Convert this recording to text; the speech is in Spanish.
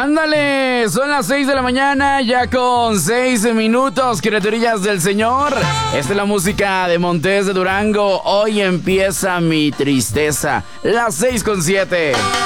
Ándale, son las 6 de la mañana, ya con 6 minutos, criaturillas del Señor. Esta es la música de Montes de Durango. Hoy empieza mi tristeza. Las 6:07.